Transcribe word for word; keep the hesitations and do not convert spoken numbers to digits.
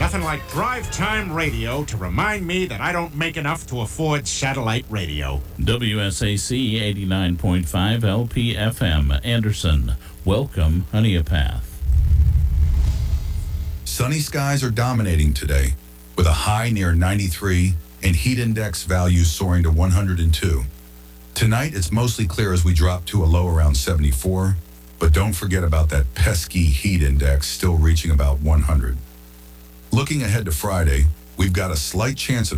Nothing like drive time radio to remind me that I don't make enough to afford satellite radio. W S A C eighty-nine point five L P F M, Anderson. Welcome, Honeypath. Sunny skies are dominating today, with a high near ninety-three and heat index values soaring to one hundred two. Tonight, it's mostly clear as we drop to a low around seventy-four, but don't forget about that pesky heat index still reaching about one hundred. Looking ahead to Friday, we've got a slight chance of